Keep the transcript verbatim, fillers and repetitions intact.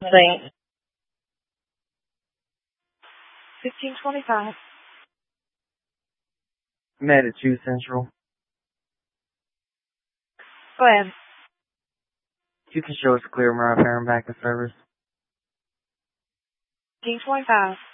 Saint. fifteen twenty-five. Met at two Central. Go ahead. You can show us clear my repair and back of service. fifteen twenty-five.